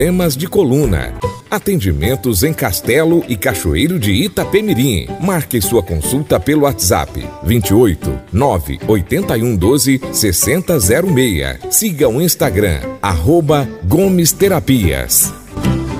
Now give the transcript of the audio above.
Problemas de coluna. Atendimentos em Castelo e Cachoeiro de Itapemirim. Marque sua consulta pelo WhatsApp 28 981 12 6006. Siga o Instagram @Gomes Terapias.